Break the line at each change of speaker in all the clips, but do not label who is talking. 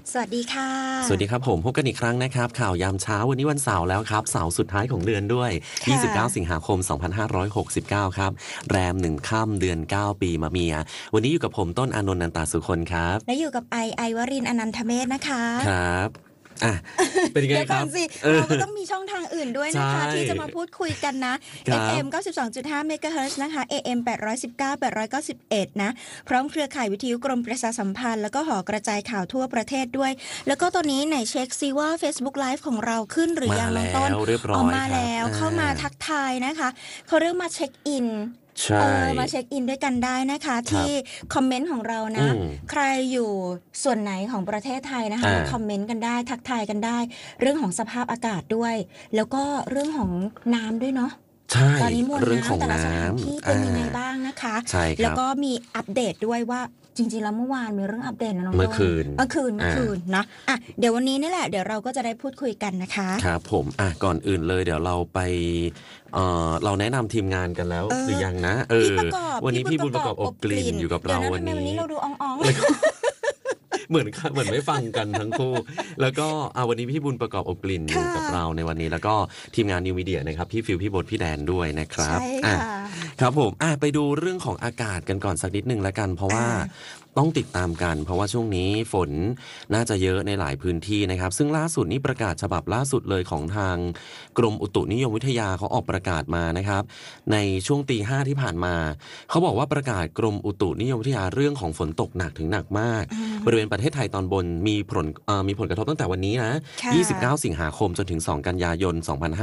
สวัสดีค่ะ
สวัสดีครับผมพบกันอีกครั้งนะครับข่าวยามเช้าวันนี้วันเสาร์แล้วครับเสาร์สุดท้ายของเดือนด้วย29สิงหาคม2569ครับแรม1ค่ำเดือน9ปีมะเมียวันนี้อยู่กับผมต้นอานนท์นันตาสุคนครับ
และอยู่กับไอวรินทร์อนันทเมธนะคะ
ครับเป็นยังไงครับ
เราก็ต้องมีช่องทางอื่นด้วยนะคะที่จะมาพูดคุยกันนะ FM 92.5 เมกะเฮิรตซ์นะคะ AM 819 891นะพร้อมเครือข่ายวิทยุกรมประชาสัมพันธ์แล้วก็หอกระจายข่าวทั่วประเทศด้วยแล้วก็ตอนนี้ไหนเช็คซิว่า Facebook Live ของเราขึ้นหรือยังน้องต้น
ออก
มาแล้วเข้ามาทักทายนะคะเขาเรียกมาเช็คอินมาเช็คอินด้วยกันได้นะคะที่คอมเมนต์ของเรานะใครอยู่ส่วนไหนของประเทศไทยนะคะคอมเมนต์กันได้ทักทายกันได้เรื่องของสภาพอากาศด้วยแล้วก็เรื่องของน้ำด้วยเนาะตอนนี้มวลน้ำแต่ละสถานที่เป็นยังไงบ้างนะคะแล้วก็มีอัปเดตด้วยว่าจริงๆแล้วเมื่อวานมีเรื่องอัปเดตนะน้อง
เมื่อคืน
นะเดี๋ยววันนี้นี่แหละเดี๋ยวเราก็จะได้พูดคุยกันนะคะ
ครับผมก่อนอื่นเลยเดี๋ยวเราไปเราแนะนำทีมงานกันแล้วหรือยังนะวันนี้พี่บุญประกอบอบกลิ่นอยู่กับเราวันนี้
เราดูอ่อง
เหมือนไม่ฟังกันทั้งคู่แล้วก็วันนี้พี่บุญประกอบอบกลิ่นอยู่กับเราในวันนี้แล้วก็ทีมงานนิวมีเดียนะครับพี่ฟิวพี่บดพี่แดนด้วยนะครับครับผมไปดูเรื่องของอากาศกันก่อนสักนิดนึงแล้วกันเพราะว่าต้องติดตามกันเพราะว่าช่วงนี้ฝนน่าจะเยอะในหลายพื้นที่นะครับซึ่งล่าสุดนี่ประกาศฉบับล่าสุดเลยของทางกรมอุตุนิยมวิทยาเขาออกประกาศมานะครับในช่วง 5:00 ที่ผ่านมาเขาบอกว่าประกาศกรมอุตุนิยมวิทยาเรื่องของฝนตกหนักถึงหนักมากบริเวณประเทศไทยตอนบนมีผลกระทบตั้งแต่วันนี้นะ29สิงหาคมจนถึง2กันยายน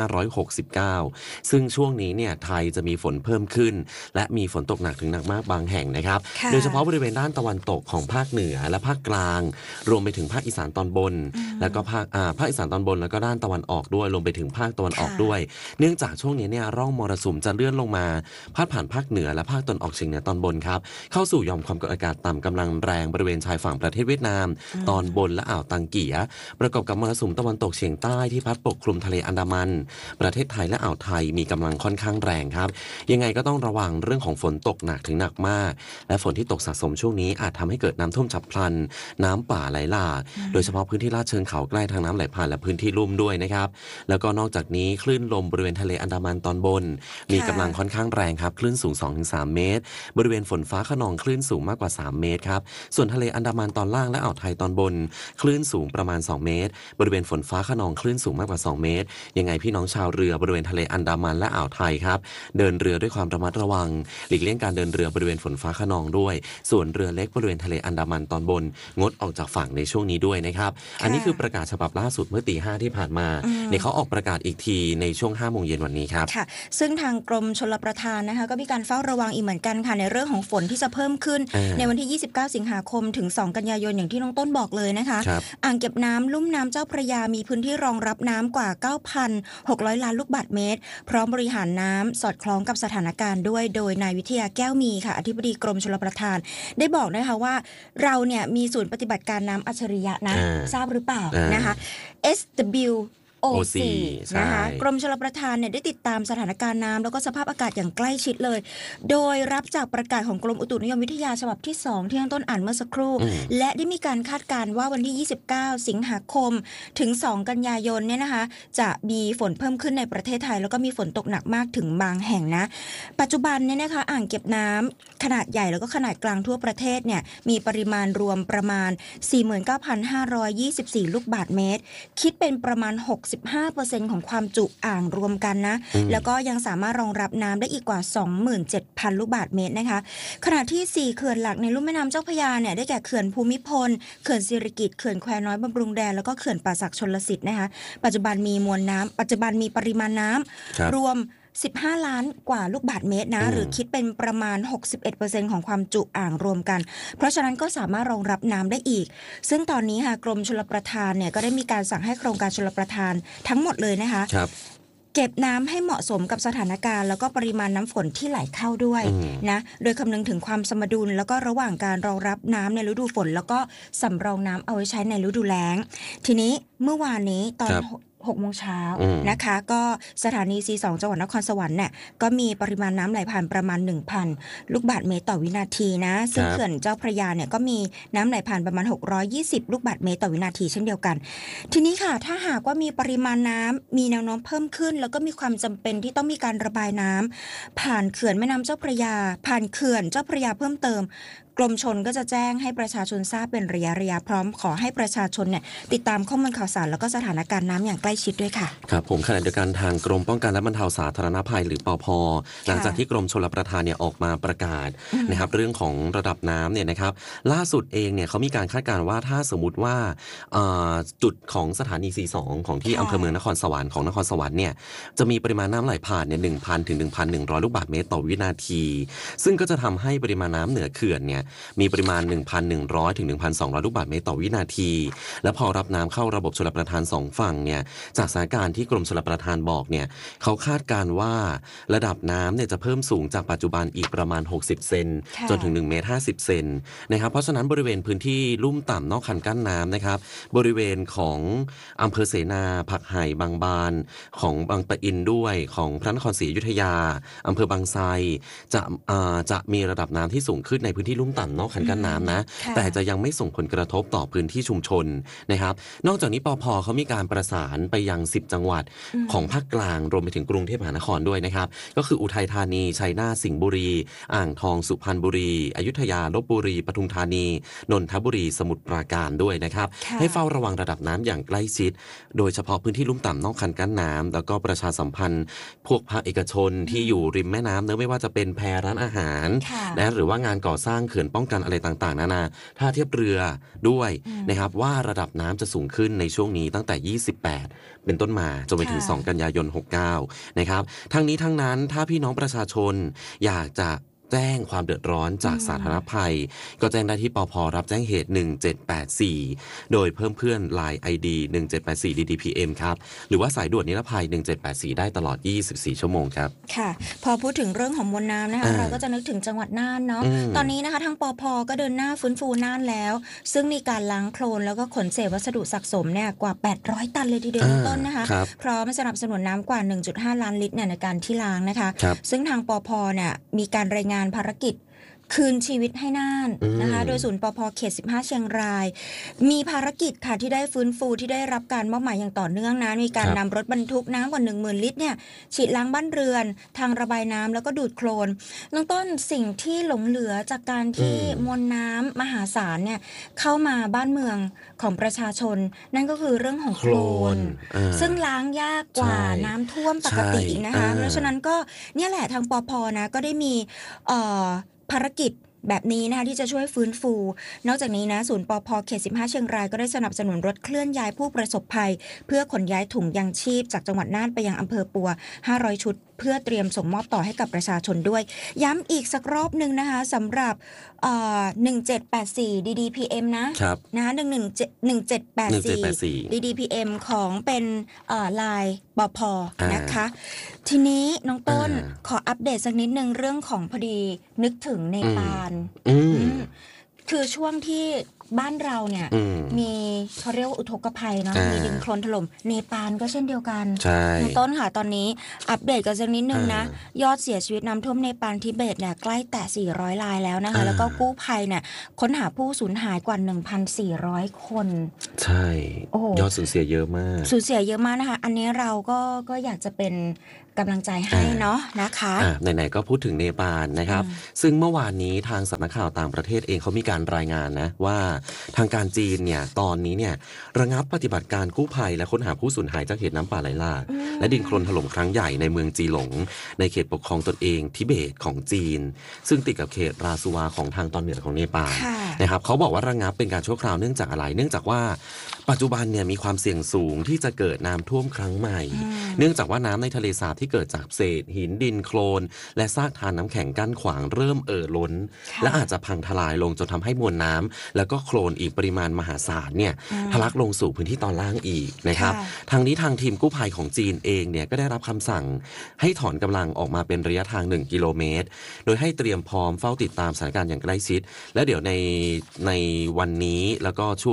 2569ซึ่งช่วงนี้เนี่ยไทยจะมีฝนเพิ่มขึ้นและมีฝนตกหนักถึงหนักมากบางแห่งนะครับโดยเฉพาะบริเวณด้านตะวันตกของภาคเหนือและภาคกลางรวมไปถึงภาคอีสานตอนบนแล้วก็ภาคอีสานตอนบนแล้วก็ด้านตะวันออกด้วยรวมไปถึงภาคตะวันออกด้วยเนื่องจากช่วงนี้เนี่ยร่องมรสุมจะเลื่อนลงมาพาดผ่านภาคเหนือและภาคตะวันออกเฉียงเหนือตอนบนครับเข้าสู่หย่อมความกดอากาศต่ำกำลังแรงบริเวณชายฝั่งประเทศเวียดนามตอนบนและอ่าวตังเกียประกอบกับมรสุมตะวันตกเฉียงใต้ที่พัดปกคลุมทะเลอันดามันประเทศไทยและอ่าวไทยมีกำลังค่อนข้างแรงครับยังไงก็ต้องระวังเรื่องของฝนตกหนักถึงหนักมากและฝนที่ตกสะสมช่วงนี้อาจทำให้เกิดน้ำท่วมฉับพลันน้ำป่าไหลหลากโดยเฉพาะพื้นที่ลาดเชิงเขาใกล้ทางน้ำไหลผ่านและพื้นที่ลุ่มด้วยนะครับแล้วก็นอกจากนี้คลื่นลมบริเวณทะเลอันดามันตอนบนมีกำลังค่อนข้างแรงครับคลื่นสูง 2-3 เมตรบริเวณฝนฟ้าคะนองคลื่นสูงมากกว่า3เมตรครับส่วนทะเลอันดามันตอนล่างและอ่าวไทยตอนบนคลื่นสูงประมาณ2เมตรบริเวณฝนฟ้าคะนองคลื่นสูงมากกว่า2เมตรยังไงพี่น้องชาวเรือบริเวณทะเลอันดามันและอ่าวไทยครับเดินเรือด้วยความระมัดระวังหลีกเลี่ยงการเดินเรือบริเวณฝนฟ้าคะนองด้วยส่วนเรือเล็กบริเวณทะเลอันดามันตอนบนงดออกจากฝั่งในช่วงนี้ด้วยนะครับอันนี้คือประกาศฉบับล่าสุดเมื่อ 5:00 ที่ผ่านมาเนี่ยเขาออกประกาศอีกทีในช่วง 5 โมงเย็นวันนี้ครับ
ค่ะซึ่งทางกรมชลประทานนะคะก็มีการเฝ้าระวังอีกเหมือนกันค่ะในเรื่องของฝนที่จะเพิ่มขึ้นในวันที่29สิงหาคมถึง2กันยายนอย่างที่น้องต้นบอกเลยนะคะอ่างเก็บน้ำลุ่มน้ำเจ้าพระยามีพื้นที่รองรับน้ำกว่า 9,600 ล้านลูกบาศก์เมตรพร้อมบริหารน้ำสอดคล้องกับสถานการณ์ด้วยโดยนายวิทยาแก้วมีค่ะอธิบดีกรมชลประทานได้บอกนะคะว่าเราเนี่ยมีศูนย์ปฏิบัติการน้ำอัจฉริยะนะทราบหรือเปล่านะคะ SWOC นะคะกรมชลประทานเนี่ยได้ติดตามสถานการณ์น้ำแล้วก็สภาพอากาศอย่างใกล้ชิดเลยโดยรับจากประกาศของกรมอุตุนิยมวิทยาฉบับที่2ที่ต้นอ่านเมื่อสักครู่และได้มีการคาดการณ์ว่าวันที่29สิงหาคมถึง2กันยายนเนี่ยนะคะจะมีฝนเพิ่มขึ้นในประเทศไทยแล้วก็มีฝนตกหนักมากถึงบางแห่งนะปัจจุบันเนี่ยนะคะอ่างเก็บน้ำขนาดใหญ่แล้วก็ขนาดกลางทั่วประเทศเนี่ยมีปริมาณรวมประมาณ 49,524 ลูกบาศก์เมตรคิดเป็นประมาณ65% ของความจุอ่างรวมกันนะแล้วก็ยังสามารถรองรับน้ำได้อีกกว่า 27,000 ลูกบาศก์เมตรนะคะขณะที่4เขื่อนหลักในลุ่มแม่น้ำเจ้าพระยาเนี่ยได้แก่เขื่อนภูมิพลเขื่อนสิริกิติ์เขื่อนแควน้อยบำรุงแดนแล้วก็เขื่อนป่าสักชลสิทธิ์นะคะปัจจุบันมีปริมาณน้ำรวม15 ล้านกว่าลูกบาศก์เมตรนะหรือคิดเป็นประมาณ 61% ของความจุอ่างรวมกันเพราะฉะนั้นก็สามารถรองรับน้ำได้อีกซึ่งตอนนี้ค่ะกรมชลประทานเนี่ยก็ได้มีการสั่งให้โครงการชลประทานทั้งหมดเลยนะคะเก็บน้ำให้เหมาะสมกับสถานการณ์แล้วก็ปริมาณน้ำฝนที่ไหลเข้าด้วยนะโดยคำนึงถึงความสมดุลแล้วก็ระหว่างการรองรับน้ำในฤดูฝนแล้วก็สำรองน้ำเอาไว้ใช้ในฤดูแล้งทีนี้เมื่อวานนี้ตอน 6 โมงเช้านะคะก็สถานี C2 จังหวัดนครสวรรค์เนี่ยก็มีปริมาณน้ำไหลผ่านประมาณ 1,000 ลูกบาศก์เมตรต่อวินาทีนะซึ่งเขื่อนเจ้าพระยาเนี่ยก็มีน้ำไหลผ่านประมาณ620ลูกบาศก์เมตรต่อวินาทีเช่นเดียวกันทีนี้ค่ะถ้าหากว่ามีปริมาณน้ำมีแนวโน้มเพิ่มขึ้นแล้วก็มีความจำเป็นที่ต้องมีการระบายน้ำผ่านเขื่อนแม่น้ำเจ้าพระยาผ่านเขื่อนเจ้าพระยาเพิ่มเติมกรมชลก็จะแจ้งให้ประชาชนทราบเป็นระยะพร้อมขอให้ประชาชนเนี่ยติดตามข้อมูลข่าวสารแล้วก็สถานการณ์น้ำอย่างใกล้ชิดด้วยค่ะ
ครับผมขณะเดียวกันทางกรมป้องกันและบรรเทาสาธารณภัยหรือปภ.หลังจากที่กรมชลประทานเนี่ยออกมาประกาศนะครับเรื่องของระดับน้ำเนี่ยนะครับล่าสุดเองเนี่ยเขามีการคาดการณ์ว่าถ้าสมมุติว่าจุดของสถานี C2 ของที่อำเภอเมืองนครสวรรค์ของนครสวรรค์เนี่ยจะมีปริมาณน้ำไหลผ่านเนี่ย 1,000 ถึง 1,100 ลูกบาศก์เมตรต่อวินาทีซึ่งก็จะทำให้ปริมาณน้ำเหนือเขื่อนเนี่ยมีปริมาณ 1,100 ถึง 1,200 ลูกบาศก์เมตรต่อวินาทีและพอรับน้ำเข้าระบบชลประทาน2ฝั่งเนี่ยจากสถานการณ์ที่กรมชลประทานบอกเนี่ยเขาคาดการณ์ว่าระดับน้ำเนี่ยจะเพิ่มสูงจากปัจจุบันอีกประมาณ60เซนจนถึง1เมตร50เซนนะครับเพราะฉะนั้นบริเวณพื้นที่ลุ่มต่ำนอกคันกั้นน้ำนะครับบริเวณของอำเภอเสนาผักไห่บางบานของบางปะอินด้วยของพระนครศรีอยุธยาอำเภอบางไทรจะมีระดับน้ำที่สูงขึ้นในพื้นที่ลุ่มต่ำนอกคันกั้นน้ำนะแต่จะยังไม่ส่งผลกระทบต่อพื้นที่ชุมชนนะครับนอกจากนี้ปภ.เขามีการประสานไปยัง10จังหวัดของภาคกลางรวมไปถึงกรุงเทพมหานครด้วยนะครับก็คืออุทัยธานีชัยนาทสิงห์บุรีอ่างทองสุพรรณบุรีอยุธยาลพบุรีปทุมธานีนนทบุรีสมุทรปราการด้วยนะครับให้เฝ้าระวังระดับน้ำอย่างใกล้ชิดโดยเฉพาะพื้นที่ลุ่มต่ำนอกคันกั้นน้ำแล้วก็ประชาสัมพันธ์พวกภาคเอกชนที่อยู่ริมแม่น้ำเนื้อไม่ว่าจะเป็นแพร้านอาหารและหรือว่างานก่อสร้างเขื่อนป้องกันอะไรต่างๆนานาท่าเทียบเรือด้วยนะครับว่าระดับน้ำจะสูงขึ้นในช่วงนี้ตั้งแต่28เป็นต้นมาจนไปถึง2กันยายน69นะครับทั้งนี้ทั้งนั้นถ้าพี่น้องประชาชนอยากจะแจ้งความเดือดร้อนจากสาธารณภัยก็แจ้งได้ที่ปภ.รับแจ้งเหตุ1784โดยเพิ่มเพื่อน LINE ID 1784 DDPM ครับหรือว่าสายด่วนนิรภัย1784ได้ตลอด24ชั่วโมงครับ
ค่ะพอพูดถึงเรื่องของมวลน้ำนะคะเราก็จะนึกถึงจังหวัดน่านเนาะตอนนี้นะคะทางปภ.ก็เดินหน้าฟื้นฟูน่านแล้วซึ่งมีการล้างโคลนแล้วก็ขนเศษวัสดุสะสมเนี่ยกว่า800ตันเลยทีเดียวต้นนะคะพร้อมสนับสนุนน้ำกว่า 1.5 ล้านลิตรในการที่ล้างนะคะซึ่งทางปภ.เนี่ยมีการรายงานภารกิจคืนชีวิตให้น่านนะคะโดยศูนย์ปภ.เขต15เชียงรายมีภารกิจค่ะที่ได้ฟื้นฟูที่ได้รับการมอบหมายอย่างต่อเนื่องนะมีการนำรถบรรทุกน้ำกว่า 10,000 ลิตรเนี่ยฉีดล้างบ้านเรือนทางระบายน้ำแล้วก็ดูดโคลนน้องต้นสิ่งที่หลงเหลือจากการที่มวลน้ำมหาศาลเนี่ยเข้ามาบ้านเมืองของประชาชนนั่นก็คือเรื่องของโคลนซึ่งล้างยากกว่าน้ำท่วมปกติอีกนะคะเพราะฉะนั้นก็เนี่ยแหละทางปภ.นะก็ได้มีภารกิจแบบนี้นะคะที่จะช่วยฟื้นฟูนอกจากนี้นะศูนย์ปภ.เขต15เชียงรายก็ได้สนับสนุนรถเคลื่อนย้ายผู้ประสบภัยเพื่อขนย้ายถุงยางชีพจากจังหวัดน่านไปยังอำเภอปัว500ชุดเพื่อเตรียมส่งมอบต่อให้กับประชาชนด้วยย้ำอีกสักรอบนึงนะคะสำหรับ1784 DDPM นะคะ1784 DDPM ของเป็นลายปภ.นะคะทีนี้น้องต้นขออัปเดตสักนิดนึงเรื่องของพอดีนึกถึงเนปาลคือช่วงที่บ้านเราเนี่ยมีเขาเรียกว่าอุทกภัยเนาะมีดินโคลนถล่มเนปาลก็เช่นเดียวกันน้องต้นค่ะตอนนี้อัปเดตกันสักนิดนึงนะยอดเสียชีวิตน้ำท่วมเนปาลทิเบตเนี่ยใกล้แต่400รายแล้วนะคะแล้วก็กู้ภัยเนี่ยค้นหาผู้สูญหายกว่า 1,400 คน
ใช่ยอดสูญเสียเยอะมาก
นะคะอันนี้เราก็อยากจะเป็นกำลังใจให้เนาะนะคะ
ไหนๆก็พูดถึงเนปาลนะครับซึ่งเมื่อวานนี้ทางสำนักข่าวต่างประเทศเองเขามีการรายงานนะว่าทางการจีนเนี่ยตอนนี้เนี่ยระงับปฏิบัติการกู้ภัยและค้นหาผู้สูญหายจากเหตุน้ำป่าไหลหลากและดินโคลนถล่มครั้งใหญ่ในเมืองจีหลงในเขตปกครองตนเองทิเบตของจีนซึ่งติดกับเขตราซูวาของทางตอนเหนือของเนปาลนะครับเขาบอกว่าระงับเป็นการชั่วคราวเนื่องจากอะไรเนื่องจากว่าปัจจุบันเนี่ยมีความเสี่ยงสูงที่จะเกิดน้ำท่วมครั้งใหม่เนื่องจากว่าน้ำในทะเลสาบที่เกิดจากเศษหินดินโคลนและซากธารน้ำแข็งกั้นขวางเริ่มล้นและอาจจะพังทลายลงจนทำให้มวลน้ำแล้วก็โคลนอีกปริมาณมหาศาลเนี่ยทะลักลงสู่พื้นที่ตอนล่างอีกนะครับทางนี้ทางทีมกู้ภัยของจีนเองเนี่ยก็ได้รับคำสั่งให้ถอนกำลังออกมาเป็นระยะทาง1กิโลเมตรโดยให้เตรียมพร้อมเฝ้าติดตามสถานการณ์อย่างใกล้ชิดและเดี๋ยวในวันนี้แล้วก็ช่ว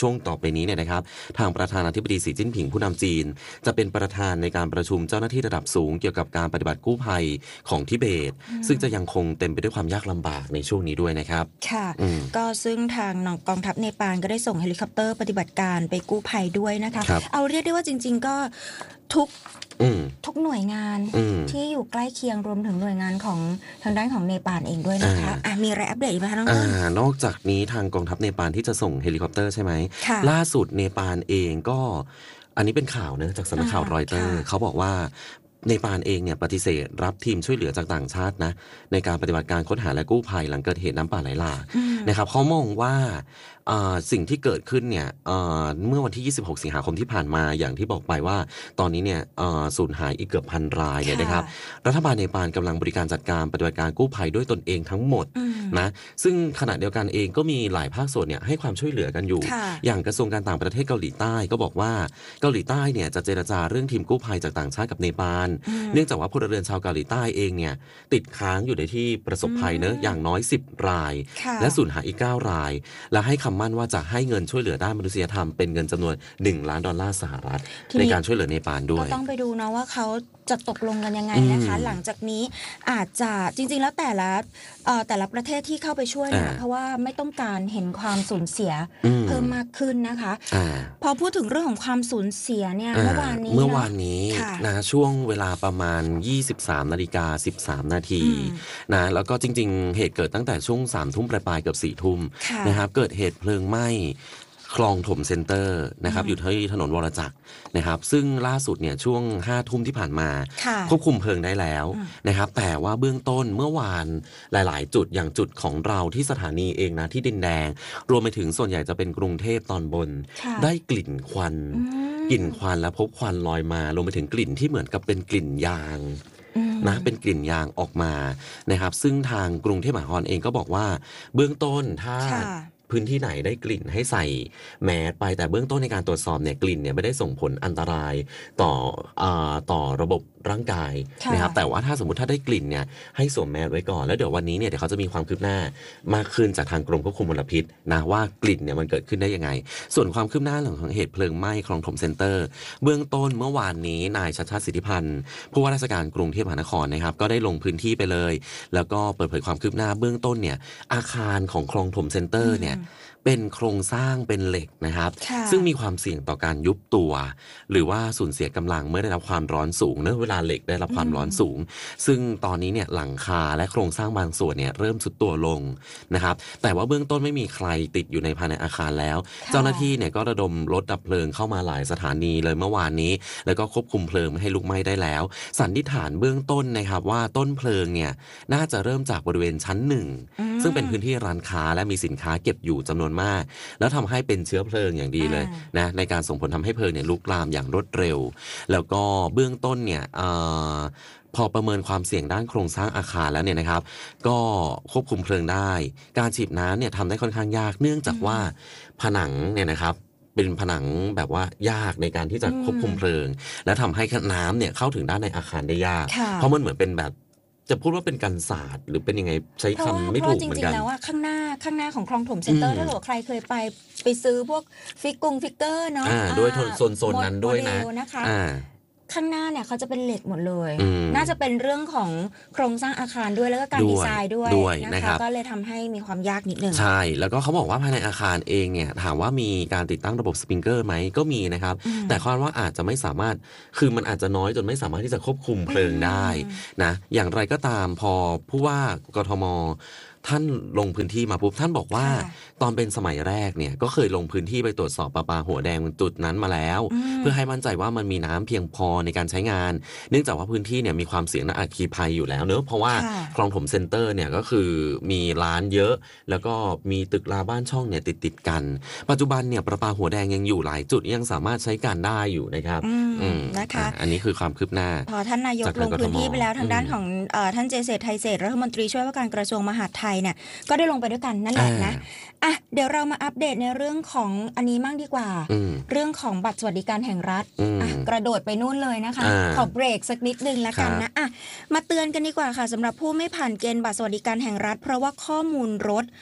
ช่วงต่อไปนี้เนี่ยนะครับทางประธานาธิบดีสีจิ้นผิงผู้นำจีนจะเป็นประธานในการประชุมเจ้าหน้าที่ระดับสูงเกี่ยวกับการปฏิบัติกู้ภัยของทิเบตซึ่งจะยังคงเต็มไปด้วยความยากลำบากในช่วงนี้ด้วยนะครับ
ค่ะก็ซึ่งทางกองทัพเนปาลก็ได้ส่งเฮลิคอปเตอร์ปฏิบัติการไปกู้ภัยด้วยนะคะเอาเรียกได้ว่าจริงๆก็ทุกหน่วยงานที่อยู่ใกล้เคียงรวมถึงหน่วยงานของทางด้านของเนปาลเองด้วยนะคะมีอะไรอัปเดตอีกไหมคะน้องอ้น
นอกจากนี้ทางกองทัพเนปาลที่จะส่งเฮลิคอปเตอร์ใช่ไหมล่าสุดเนปาลเองก็อันนี้เป็นข่าวนะจากสำนักข่าวรอยเตอร์เขาบอกว่าเนปาลเองเนี่ยปฏิเสธรับทีมช่วยเหลือจากต่างชาตินะในการปฏิบัติการค้นหาและกู้ภัยหลังเกิดเหตุน้ำป่าไหลหลากนะครับเขามองว่าสิ่งที่เกิดขึ้นเนี่ยเมื่อวันที่26สิงหาคมที่ผ่านมาอย่างที่บอกไปว่าตอนนี้เนี่ยสูญหายอีกเกือบพันรายเนี่ยนะครับรัฐบาลเนปาลกำลังบริการจัดการปฏิบัติการกู้ภัยด้วยตนเองทั้งหมดนะซึ่งขณะเดียวกันเองก็มีหลายภาคส่วนเนี่ยให้ความช่วยเหลือกันอยู่อย่างกระทรวงการต่างประเทศเกาหลีใต้ก็บอกว่าเกาหลีใต้เนี่ยจะเจรจาเรื่องทีมกู้ภัยจากต่างชาติกับเนปาลเนื่องจากว่าพลเรือนชาวเกาหลีใต้เองเนี่ยติดค้างอยู่ในที่ประสบภัยเนอะอย่างน้อย10รายและสูญหายอีก9รายและให้คำมั่นว่าจะให้เงินช่วยเหลือด้านมนุษยธรรมเป็นเงินจำนวน$1 ล้านในการช่วยเหลือเนปาลด้วย
ก็ต้องไปดูนะว่าเขาจะตกลงกันยังไงนะคะหลังจากนี้อาจจะจริงๆแล้วแต่ละประเทศที่เข้าไปช่วยนะเพราะว่าไม่ต้องการเห็นความสูญเสียเพิ่มมากขึ้นนะคะพอพูดถึงเรื่องของความสูญเสียเนี่ยเมื่อวานนี้
นะช่วงเวลาประมาณ 23:13 นาทีนะแล้วก็จริงๆเหตุเกิดตั้งแต่ช่วง 3 ทุ่มปลายๆเกือบ 4 ทุ่มนะครับเกิดเหตุเพลิงไหม้คลองถมเซ็นเตอร์นะครับอยู่ที่ถนนวรจักรนะครับซึ่งล่าสุดเนี่ยช่วง 5 ทุ่มที่ผ่านมาควบคุมเพลิงได้แล้วนะครับแต่ว่าเบื้องต้นเมื่อวานหลายๆจุดอย่างจุดของเราที่สถานีเองนะที่ดินแดงรวมไปถึงส่วนใหญ่จะเป็นกรุงเทพตอนบนได้กลิ่นควันและพบควันลอยมารวมไปถึงกลิ่นที่เหมือนกับเป็นกลิ่นยางนะเป็นกลิ่นยางออกมานะครับซึ่งทางกรุงเทพมหานครเองก็บอกว่าเบื้องต้นถ้าพื้นที่ไหนได้กลิ่นให้ใส่แมสไปแต่เบื้องต้นในการตรวจสอบเนี่ยกลิ่นเนี่ยไม่ได้ส่งผลอันตรายต่อระบบร่างกายนะครับแต่ว่าถ้าสมมติถ้าได้กลิ่นเนี่ยให้สวมแมสไว้ก่อนแล้วเดี๋ยววันนี้เนี่ยเดี๋ยวเขาจะมีความคืบหน้ามากขึ้นจากทางกรมควบคุมมลพิษนะว่ากลิ่นเนี่ยมันเกิดขึ้นได้ยังไงส่วนความคืบหน้าของเหตุเพลิงไหม้คลองถมเซ็นเตอร์เบื้องต้นเมื่อวานนี้นายชัชชาติสิทธิพันธ์ผู้ว่าราชการกรุงเทพมหานครนะครับก็ได้ลงพื้นที่ไปเลยแล้วก็เปิดเผยความคืบหน้าเบื้องต้นเนี่ยอาคารของคลองถมเซ็นเตอร์เนี่ยเป็นโครงสร้างเป็นเหล็กนะครับซึ่งมีความเสี่ยงต่อการยุบตัวหรือว่าสูญเสียกำลังเมื่อได้รับความร้อนสูงเนื่องเวลาเหล็กได้รับความร้อนสูงซึ่งตอนนี้เนี่ยหลังคาและโครงสร้างบางส่วนเนี่ยเริ่มทรุดตัวลงนะครับแต่ว่าเบื้องต้นไม่มีใครติดอยู่ในภายในอาคารแล้วเจ้าหน้าที่เนี่ยก็ระดมรถดับเพลิงเข้ามาหลายสถานีเลยเมื่อวานนี้แล้วก็ควบคุมเพลิงไม่ให้ลุกไหม้ได้แล้วสันนิษฐานเบื้องต้นนะครับว่าต้นเพลิงเนี่ยน่าจะเริ่มจากบริเวณชั้น1ซึ่งเป็นพื้นที่ร้านค้าและมีสินค้าเก็บอยู่จำนวนมากแล้วทำให้เป็นเชื้อเพลิงอย่างดีเลยนะในการส่งผลทำให้เพลิงเนี่ยลุกลามอย่างรวดเร็วแล้วก็เบื้องต้นเนี่ยพอประเมินความเสี่ยงด้านโครงสร้างอาคารแล้วเนี่ยนะครับก็ควบคุมเพลิงได้การฉีดน้ำเนี่ยทำได้ค่อนข้างยากเนื่องจากว่าผนังเนี่ยนะครับเป็นผนังแบบว่ายากในการที่จะควบคุมเพลิงและทำให้น้ำเนี่ยเข้าถึงด้านในอาคารได้ยากเพราะมันเหมือนเป็นแบบจะพูดว่าเป็นกันศาสตร์หรือเป็นยังไงใช้คำไม่ถูกเหมือนกัน
จริงๆแล้วว่าข้างหน้าของคลองถมเซ็นเตอร์ถ้าเกิดใครเคยไปซื้อพวกฟิกเกอร์เนาะ
ด้วยโซนนั้นด้วย
นะคะข้างหน้าเนี่ยเขาจะเป็นเหล็กหมดเลยน่าจะเป็นเรื่องของโครงสร้างอาคารด้วยแล้วก็การดีไซน์ด้วยนะคะก็เลยทำให้มีความยากนิดนึง
ใช่แล้วก็เขาบอกว่าภายในอาคารเองเนี่ยถามว่ามีการติดตั้งระบบสปริงเกอร์ไหมก็มีนะครับแต่ความว่าอาจจะไม่สามารถคือมันอาจจะน้อยจนไม่สามารถที่จะควบคุมเพลิงได้นะอย่างไรก็ตามพอผู้ว่ากทมท่านลงพื้นที่มาปุ๊บท่านบอกว่าตอนเป็นสมัยแรกเนี่ยก็เคยลงพื้นที่ไปตรวจสอบประปาหัวแดงจุดนั้นมาแล้วเพื่อให้มั่นใจว่ามันมีน้ำเพียงพอในการใช้งานเนื่องจากว่าพื้นที่เนี่ยมีความเสี่ยงอัคคีภัยอยู่แล้วเนอะเพราะว่าคลองถมเซ็นเตอร์เนี่ยก็คือมีร้านเยอะแล้วก็มีตึกราบ้านช่องเนี่ยติดกันปัจจุบันเนี่ยประปาหัวแดงยังอยู่หลายจุดยังสามารถใช้การได้อยู่นะครับ
นะคะ
อันนี้คือความคืบหน้า
พอท่านนายกลงพื้นที่ไปแล้วทางด้านของท่านเจษฎ์ไทยเศรษฐ์รัฐมนตรีช่วยว่าการกระทรวงมหาดไทยเนี่ยก็ได้ลงไปด้วยกันนั่นแหละนะเดี๋ยวเรามาอัปเดตในเรื่องของอันนี้มั่งดีกว่าเรื่องของบัตรสวัสดิการแห่งรัฐกระโดดไปนู่นเลยนะคะขอเบรกสักนิดนึงแล้วกันนะมาเตือนกันดีกว่าค่ะสำหรับผู้ไม่ผ่านเกณฑ์บัตรสวัสดิการแห่งรัฐเพราะว่าข้อมูลรถ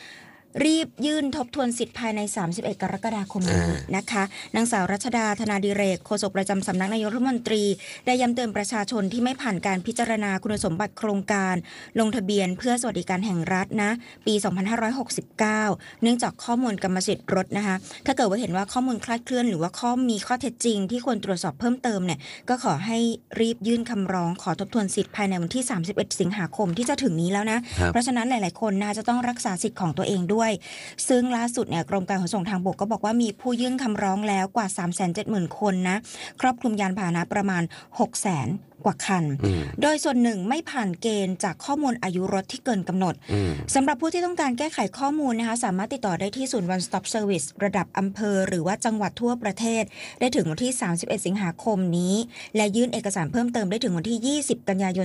รีบยื่นทบทวนสิทธิ์ภายใน31 กรกฎาคมนี้นะคะนางสาวรัชดาธนาดิเรกโฆษกประจำสำนักนายกรัฐมนตรีได้ย้ำเตือนประชาชนที่ไม่ผ่านการพิจารณาคุณสมบัติโครงการลงทะเบียนเพื่อสวัสดิการแห่งรัฐนะปี 2569 เนื่องจากข้อมูลกรรมสิทธิ์รถนะคะถ้าเกิดว่าเห็นว่าข้อมูลคลาดเคลื่อนหรือว่ามีข้อเท็จจริงที่ควรตรวจสอบเพิ่มเติมเนี่ยก็ขอให้รีบยื่นคำร้องขอทบทวนสิทธิ์ภายในวันที่31 สิงหาคมที่จะถึงนี้แล้วนะเพราะฉะนั้นหลายๆคนน่าจะต้องรักษาสิทธิ์ของตัวเองด้วยซึ่งล่าสุดเนี่ยกรมการขนส่งทางบกก็บอกว่ามีผู้ยื่นคำร้องแล้วกว่า 370,000 คนนะครอบคลุมยานพาหนะประมาณ 600,000 กว่าคันโดยส่วนหนึ่งไม่ผ่านเกณฑ์จากข้อมูลอายุรถที่เกินกำหนดสำหรับผู้ที่ต้องการแก้ไขข้อมูลนะคะสามารถติดต่อได้ที่ศูนย์ One Stop Service ระดับอำเภอหรือว่าจังหวัดทั่วประเทศได้ถึงวันที่ 31 สิงหาคมนี้และยื่นเอกสารเพิ่มเติมได้ถึงวันที่ 20 กันยายน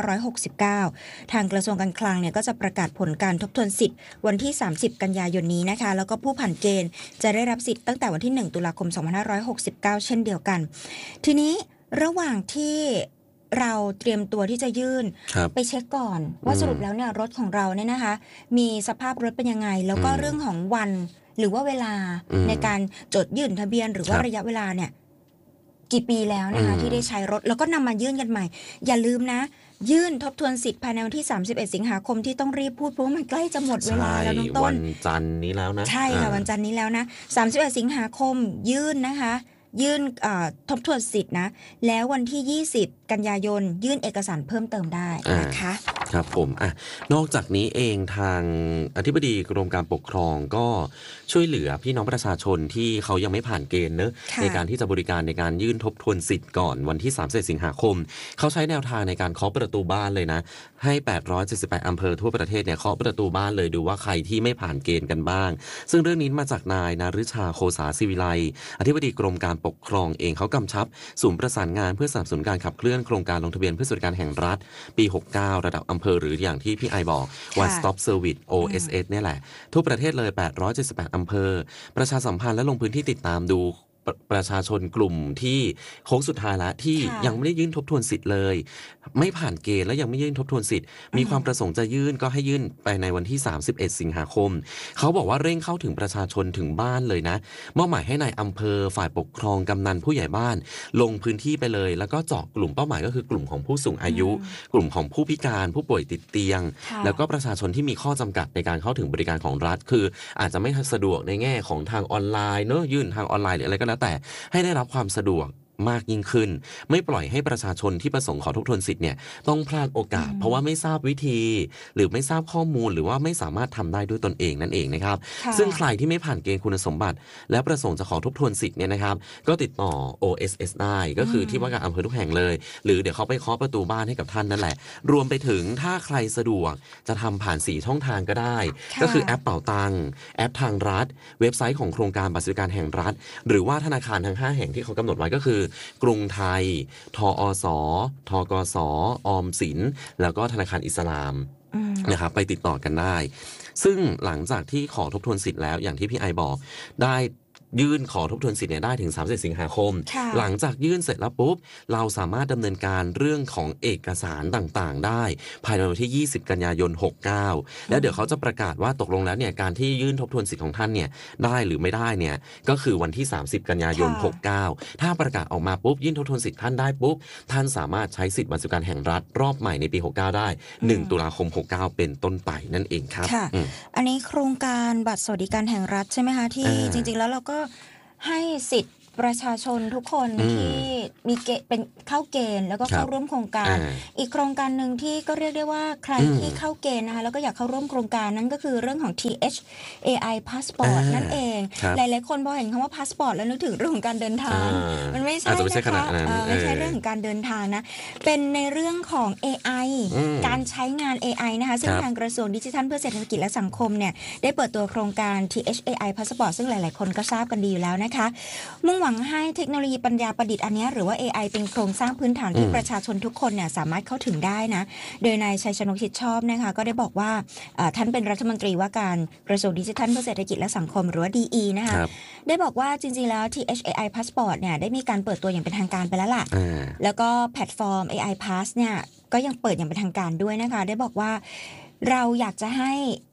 2569 ทางกระทรวงการคลังเนี่ยก็จะประกาศผลการทบทวนสิทธิ์วันที่ 30 กันยายนนี้นะคะแล้วก็ผู้ผ่านเกณฑ์จะได้รับสิทธิ์ตั้งแต่วันที่ 1 ตุลาคม 2569 เช่นเดียวกันทีนี้ระหว่างที่เราเตรียมตัวที่จะยื่นไปเช็คก่อนว่าสรุปแล้วเนี่ยรถของเราเนี่ยนะคะมีสภาพรถเป็นยังไงแล้วก็เรื่องของวันหรือว่าเวลาในการจดยื่นทะเบียนหรือว่าระยะเวลาเนี่ยกี่ปีแล้วนะคะที่ได้ใช้รถแล้วก็นำมายื่นกันใหม่อย่าลืมนะยื่นทบทวนสิทธิ์ภายในวันที่31 สิงหาคมที่ต้องรีบพูดเพราะว่ามันใกล้จะหมดเวลาแล้วน้องต้น
วันจันทร์นี้แล้วนะ
ใช่ค่ะวันจันทร์นี้แล้วนะ31 สิงหาคมยื่นนะคะยื่นทบทวนสิทธิ์นะแล้ววันที่ 20 กันยายนยื่นเอกสารเพิ่มเติมได้นะคะ
ครับผมนอกจากนี้เองทางอธิบดีกรมการปกครองก็ช่วยเหลือพี่น้องประชาชนที่เขายังไม่ผ่านเกณฑ์เนอะในการที่จะบริการในการยื่นทบทวนสิทธิ์ก่อนวันที่31 สิงหาคมเขาใช้แนวทางในการเคาะประตูบ้านเลยนะให้878อำเภอทั่วประเทศเนี่ยเคาะประตูบ้านเลยดูว่าใครที่ไม่ผ่านเกณฑ์กันบ้างซึ่งเรื่องนี้มาจากนายนฤชาโคสาศิวิไลอธิบดีกรมการปกครองเองเขากำชับศูนย์ประสานงานเพื่อสนับสนุนการขับเคลื่อนโครงการลงทะเบียนเพื่อสวัสดิการแห่งรัฐปี69ระดับอำเภอหรืออย่างที่พี่ไอบอก One Stop Service OSS เนี่ยแหละทั่วประเทศเลย878อำเภอประชาสัมพันธ์และลงพื้นที่ติดตามดูประชาชนกลุ่มที่โค้งสุดท้ายแล้วที่ยังไม่ได้ยื่นทบทวนสิทธิ์เลยไม่ผ่านเกณฑ์และยังไม่ยื่นทบทวนสิทธิ์มีความประสงค์จะยื่นก็ให้ยื่นไปในวันที่31 สิงหาคมเขาบอกว่าเร่งเข้าถึงประชาชนถึงบ้านเลยนะมอบหมายให้นายอำเภอฝ่ายปกครองกำนันผู้ใหญ่บ้านลงพื้นที่ไปเลยแล้วก็เจาะกลุ่มเป้าหมายก็คือกลุ่มของผู้สูงอายุกลุ่มของผู้พิการผู้ป่วยติดเตียงแล้วก็ประชาชนที่มีข้อจำกัดในการเข้าถึงบริการของรัฐคืออาจจะไม่สะดวกในแง่ของทางออนไลน์เนอะยื่นทางออนไลน์หรืออะไรก็แล้วแต่ให้ได้รับความสะดวกมากยิ่งขึ้นไม่ปล่อยให้ประชาชนที่ประสงค์ขอทบทวนสิทธิ์เนี่ยต้องพลาดโอกาสเพราะว่าไม่ทราบวิธีหรือไม่ทราบข้อมูลหรือว่าไม่สามารถทำได้ด้วยตนเองนั่นเองนะครับซึ่งใครที่ไม่ผ่านเกณฑ์คุณสมบัติและประสงค์จะขอทบทวนสิทธิ์เนี่ยนะครับก็ติดต่อ OSS ได้ก็คือที่ว่าการอำเภอทุกแห่งเลยหรือเดี๋ยวเขาไปเคาะประตูบ้านให้กับท่านนั่นแหละรวมไปถึงถ้าใครสะดวกจะทำผ่าน4ช่องทางก็ได้ก็คือแอปเป๋าตังค์แอปทางรัฐเว็บไซต์ของโครงการบัตรสวัสดิการแห่งรัฐหรือว่าธนาคารทั้ง5แห่งที่เขากำหนดไว้ก็คือกรุงไทยทอสทกสออมสินแล้วก็ธนาคารอิสลามนะครับไปติดต่อกันได้ซึ่งหลังจากที่ขอทบทวนสิทธิ์แล้วอย่างที่พี่ไอบอกได้ยื่นขอทบทวนสิทธิ์เนี่ยได้ถึง30 สิงหาคมหลังจากยื่นเสร็จแล้วปุ๊บเราสามารถดำเนินการเรื่องของเอกสารต่างๆได้ภายในวันที่ 20 กันยายน 69แล้วเดี๋ยวเขาจะประกาศว่าตกลงแล้วเนี่ยการที่ยื่นทบทวนสิทธิ์ของท่านเนี่ยได้หรือไม่ได้เนี่ยก็คือวันที่30 กันยายน 69ถ้าประกาศออกมาปุ๊บยื่นทบทวนสิทธิ์ท่านได้ปุ๊บท่านสามารถใช้สิทธิ์บัตรสวัสดิการแห่งรัฐรอบใหม่ในปี 69ได้1 ตุลาคม 69เป็นต้นไปนั่นเองครับ
อันนี้โครงการบัตรสวัสดิการแห่งรัฐใช่ไหมคะที่จริงๆแล้วเราก็ให้สิทธิ์ประชาชนทุกคนที่มีเป็นเข้าเกณฑ์แล้วก็เข้าร่วมโครงการอีกโครงการหนึ่งที่ก็เรียกได้ว่าใครที่เข้าเกณฑ์นะคะแล้วก็อยากเข้าร่วมโครงการนั้นก็คือเรื่องของ THAI Passport นั่นเองหลายๆคนพอเห็นคำว่า Passport แล้วนึกถึงเรื่องของการเดินทางมันไม่ใช่นะคะไม่ใช่เรื่องของการเดินทางนะเป็นในเรื่องของ AI การใช้งาน AI นะคะซึ่งทางกระทรวงดิจิทัลเพื่อเศรษฐกิจและสังคมเนี่ยได้เปิดตัวโครงการ THAI Passport ซึ่งหลายๆคนก็ทราบกันดีอยู่แล้วนะคะมุ่งหวังให้เทคโนโลยีปัญญาประดิษฐ์อันนี้หรือว่า AI เป็นโครงสร้างพื้นฐานที่ประชาชนทุกคนเนี่ยสามารถเข้าถึงได้นะโดยนายชัยชนกชิดชอบนะคะก็ได้บอกว่าท่านเป็นรัฐมนตรีว่าการกระทรวงดิจิทัลเพื่อเศรษฐกิจและสังคมหรือว่า DE นะคะได้บอกว่าจริงๆแล้ว THAI Passport เนี่ยได้มีการเปิดตัวอย่างเป็นทางการไปแล้วล่ะแล้วก็แพลตฟอร์ม AI Pass เนี่ยก็ยังเปิดอย่างเป็นทางการด้วยนะคะได้บอกว่าเราอยากจะให้ป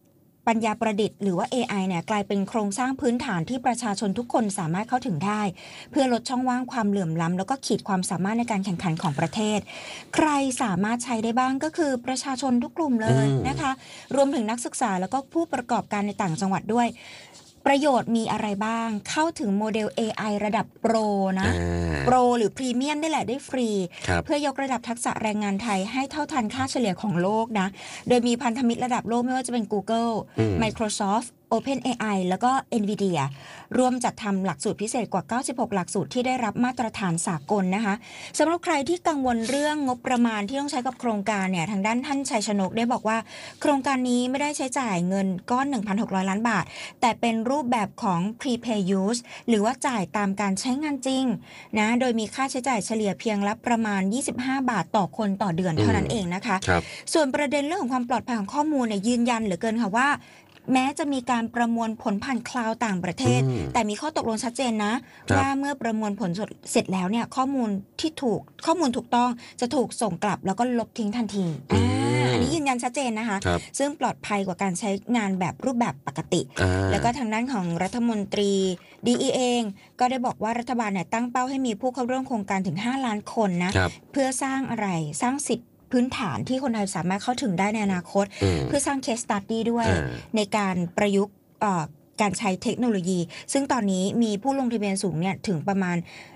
ปัญญาประดิษฐ์หรือว่า AI เนี่ยกลายเป็นโครงสร้างพื้นฐานที่ประชาชนทุกคนสามารถเข้าถึงได้เพื่อลดช่องว่างความเหลื่อมล้ำแล้วก็ขีดความสามารถในการแข่งขันของประเทศใครสามารถใช้ได้บ้างก็คือประชาชนทุกกลุ่มเลยนะคะรวมถึงนักศึกษาแล้วก็ผู้ประกอบการในต่างจังหวัดด้วยประโยชน์มีอะไรบ้างเข้าถึงโมเดล AI ระดับโปรนะโปรหรือพรีเมียมได้แหละได้ฟรีเพื่อยกระดับทักษะแรงงานไทยให้เท่าทันค่าเฉลี่ยของโลกนะโดยมีพันธมิตรระดับโลกไม่ว่าจะเป็น Google Microsoft OpenAI แล้วก็ NVIDIA ร่วมจัดทำหลักสูตรพิเศษกว่า96หลักสูตรที่ได้รับมาตรฐานสากลนะคะสำหรับใครที่กังวลเรื่องงบประมาณที่ต้องใช้กับโครงการเนี่ยทางด้านท่านชัยชนกได้บอกว่าโครงการนี้ไม่ได้ใช้จ่ายเงินก้อน 1,600 ล้านบาทแต่เป็นรูปแบบของ Prepay Use หรือว่าจ่ายตามการใช้งานจริงนะโดยมีค่าใช้จ่ายเฉลี่ยเพียงละประมาณ25 บาทต่อคนต่อเดือนเท่านั้นเองนะคะส่วนประเด็นเรื่องของความปลอดภัยของข้อมูลเนี่ยยืนยันเหลือเกินค่ะว่าแม้จะมีการประมวลผลผ่านคลาวด์ต่างประเทศแต่มีข้อตกลงชัดเจนนะว่าเมื่อประมวลผลเสร็จแล้วเนี่ยข้อมูลถูกต้องจะถูกส่งกลับแล้วก็ลบทิ้งทันทีอันนี้ยืนยันชัดเจนนะคะซึ่งปลอดภัยกว่าการใช้งานแบบรูปแบบปกติแล้วก็ทางด้านของรัฐมนตรีดีเองก็ได้บอกว่ารัฐบาลเนี่ยตั้งเป้าให้มีผู้เข้าร่วมโครงการถึง5 ล้านคนนะเพื่อสร้างสิทธิพื้นฐานที่คนไทยสามารถเข้าถึงได้ในอนาคตเพื่อสร้าง case study ด้วยในการประยุกต์การใช้เทคโนโลยีซึ่งตอนนี้มีผู้ลงทะเบียนสูงเนี่ยถึงประมาณ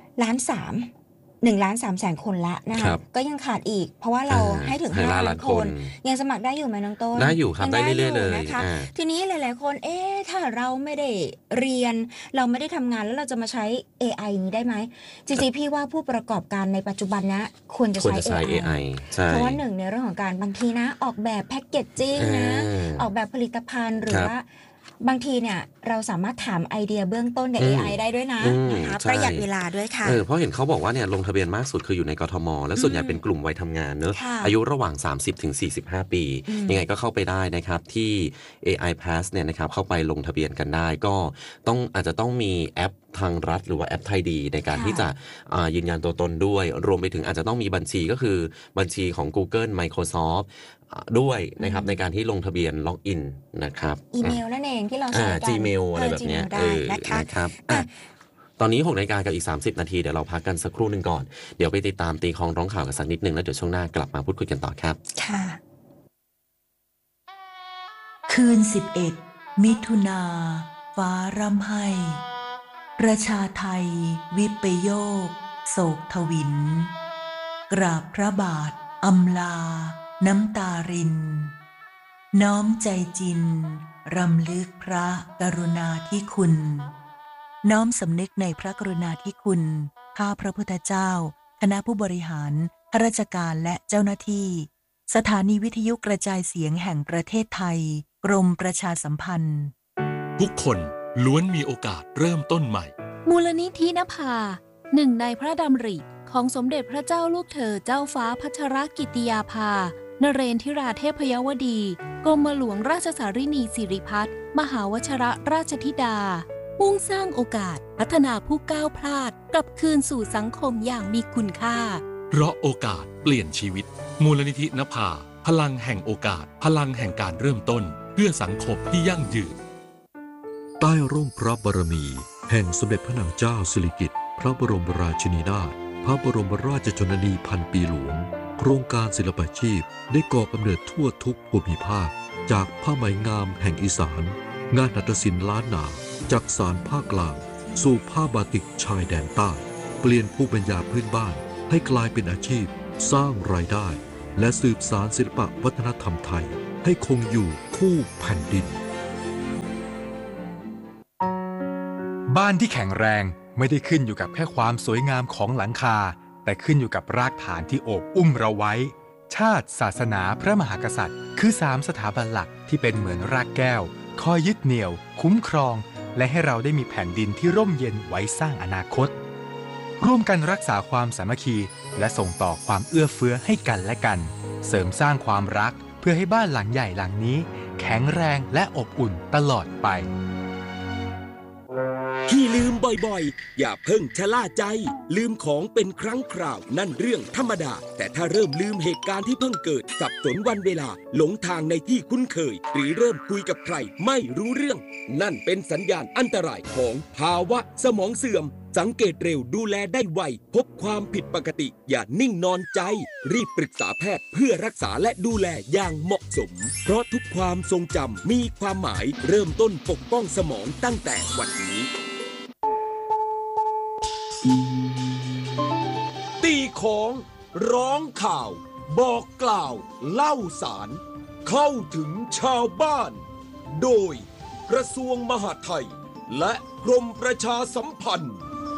1.3 คนละนะคะก็ยังขาดอีกเพราะว่าเราให้ถึง5 ล้านคนยังสมัครได้อยู่ไหมน้องต้น
ได้อยู่ครับได้เรื่อยๆเลย
นะคะทีนี้หลายๆคนถ้าเราไม่ได้เรียนเราไม่ได้ทำงานแล้วเราจะมาใช้ AI นี้ได้ไหมจริงๆพี่ว่าผู้ประกอบการในปัจจุบันนะควรจะใช้ AI เพราะว่าหนึ่งในเรื่องของการบางทีนะออกแบบแพ็กเกจจิ้งนะออกแบบผลิตภัณฑ์หรือว่าบางทีเนี่ยเราสามารถถามไอเดียเบื้องต้นกับ AI ได้ด้วยนะคะประหยัดเวลาด้วยค่ะ
เพราะเห็นเขาบอกว่าเนี่ยลงทะเบียนมากสุดคืออยู่ในกทมและส่วนใหญ่เป็นกลุ่มวัยทำงานเนอะอายุระหว่าง 30-45 ปียังไงก็เข้าไปได้นะครับที่ AI Pass เนี่ยนะครับเข้าไปลงทะเบียนกันได้ก็อาจจะต้องมีแอปทางรัฐหรือว่าแอปไทยดีในการที่จะยืนยันตัวตนด้วยรวมไปถึงอาจจะต้องมีบัญชีก็คือบัญชีของ Google Microsoftด้วยนะครับในการที่ลงทะเบียนล็อกอินนะครับ
อีเมลนั่นเองที่เราใช้กัน
Gmail อะไรแบบนี้นะครับตอนนี้ 6 นาฬิกากับอีก30 นาทีเดี๋ยวเราพักกันสักครู่หนึ่งก่อนเดี๋ยวไปติดตามตีคล้องร้องข่าวกันสักนิดนึงแล้วเดี๋ยวช่วงหน้ากลับมาพูดคุยกันต่อครับ
ค่ะ
คืน11 มิถุนาฟ้าร่ำไห้ประชาไทยวิปโยคโศกทวินกราบพระบาทอำลาน้ำตารินน้อมใจจินรำลึกพระกรุณาธิคุณน้อมสำนึกในพระกรุณาธิคุณข้าพระพุทธเจ้าคณะผู้บริหารข้าราชการและเจ้าหน้าที่สถานีวิทยุกระจายเสียงแห่งประเทศไทยกรมประชาสัมพันธ์
ทุกคนล้วนมีโอกาสเริ่มต้นใหม่
มูลนิธินภาหนึ่งในพระดำริของสมเด็จพระเจ้าลูกเธอเจ้าฟ้าพัชรกิติยาภานเรนทิราเทพยวดีกรมหลวงราชสารินีสิริพัฒน์มหาวชรราชธิดามุ่งสร้างโอกาสพัฒนาผู้ก้าวพลาดกลับคืนสู่สังคมอย่างมีคุณค่า
เพราะโอกาสเปลี่ยนชีวิตมูลนิธินภาพลังแห่งโอกาสพลังแห่งการเริ่มต้นเพื่อสังคมที่ยั่งยืน
ใต้ร่มพระบารมีแห่งสมเด็จพระนางเจ้าสิริกิติ์พระบรมราชินีนาถพระบรมราชชนนีพันปีหลวงโครงการศิลปาชีพได้ก่อกำเนิดทั่วทุกภูมิภาคจากผ้าไหมงามแห่งอีสานงานหัตถศิลป์ล้านนาจากสานภาคกลางสู่ผ้าบาติกชายแดนใต้เปลี่ยนภูมิปัญญาพื้นบ้านให้กลายเป็นอาชีพสร้างรายได้และสืบสานศิลปวัฒนธรรมไทยให้คงอยู่คู่แผ่นดิน
บ้านที่แข็งแรงไม่ได้ขึ้นอยู่กับแค่ความสวยงามของหลังคาแต่ขึ้นอยู่กับรากฐานที่โอบอุ้มเราไว้ชาติศาสนาพระมหากษัตริย์คือ3สถาบันหลักที่เป็นเหมือนรากแก้วคอยยึดเหนี่ยวคุ้มครองและให้เราได้มีแผ่นดินที่ร่มเย็นไว้สร้างอนาคตร่วมกันรักษาความสามัคคีและส่งต่อความเอื้อเฟื้อให้กันและกันเสริมสร้างความรักเพื่อให้บ้านหลังใหญ่หลังนี้แข็งแรงและอบอุ่นตลอดไป
ฮีลืมบ่อยๆอย่าเพิ่งชะล่าใจลืมของเป็นครั้งคราวนั่นเรื่องธรรมดาแต่ถ้าเริ่มลืมเหตุการณ์ที่เพิ่งเกิดสับสนวันเวลาหลงทางในที่คุ้นเคยหรือเริ่มคุยกับใครไม่รู้เรื่องนั่นเป็นสัญญาณอันตรายของภาวะสมองเสื่อมสังเกตเร็วดูแลได้ไวพบความผิดปกติอย่านิ่งนอนใจรีบปรึกษาแพทย์เพื่อรักษาและดูแลอย่างเหมาะสมเพราะทุกความทรงจำมีความหมายเริ่มต้นปกป้องสมองตั้งแต่วันนี้ตีของร้องข่าวบอกกล่าวเล่าสารเข้าถึงชาวบ้านโดยกระทรวงมหาดไทยและกรมประชาสัมพันธ์